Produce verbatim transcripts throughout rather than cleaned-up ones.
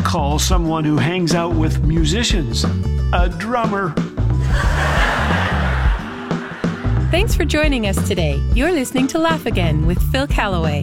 call someone who hangs out with musicians a drummer. Thanks for joining us today. You're listening to Laugh Again with Phil Callaway.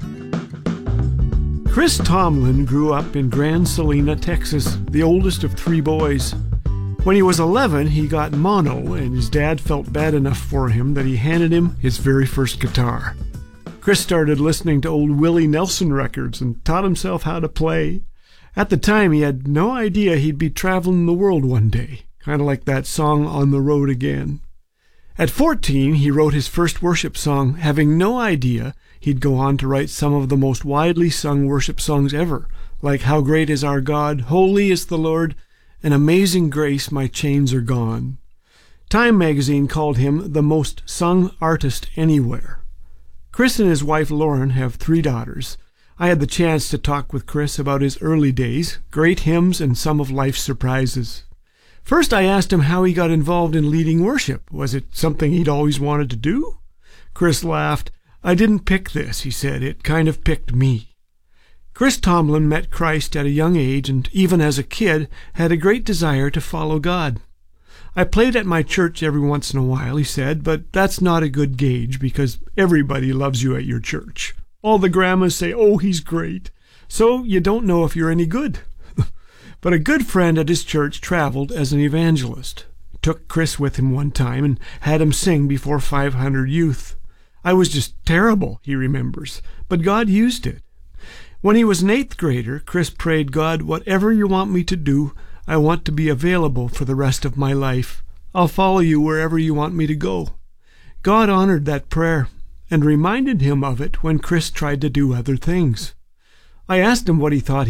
Chris Tomlin grew up in Grand Salina, Texas, the oldest of three boys. When he was eleven, he got mono, and his dad felt bad enough for him that he handed him his very first guitar. Chris started listening to old Willie Nelson records and taught himself how to play. At the time, he had no idea he'd be traveling the world one day, kind of like that song On the Road Again. At fourteen, he wrote his first worship song, having no idea he'd go on to write some of the most widely sung worship songs ever, like How Great Is Our God, Holy is the Lord, and Amazing Grace, My Chains Are Gone. Time magazine called him the most sung artist anywhere. Chris and his wife Lauren have three daughters. I had the chance to talk with Chris about his early days, great hymns, and some of life's surprises. First, I asked him how he got involved in leading worship. Was it something he'd always wanted to do? Chris laughed. I didn't pick this, he said. It kind of picked me. Chris Tomlin met Christ at a young age and even as a kid had a great desire to follow God. I played at my church every once in a while, he said, but that's not a good gauge because everybody loves you at your church. All the grandmas say, oh, he's great. So you don't know if you're any good. But a good friend at his church traveled as an evangelist. He took Chris with him one time and had him sing before five hundred youth. I was just terrible, he remembers, but God used it. When he was an eighth grader, Chris prayed, God, whatever you want me to do, I want to be available for the rest of my life. I'll follow you wherever you want me to go. God honored that prayer and reminded him of it when Chris tried to do other things. I asked him what he thought